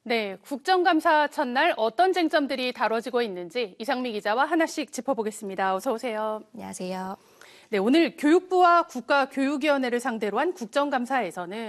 네, 국정감사 첫날 어떤 쟁점들이 다뤄지고 있는지 이상미 기자와 하나씩 짚어보겠습니다. 어서 오세요. 안녕하세요. 네, 오늘 교육부와 국가교육위원회를 상대로 한 국정감사에서는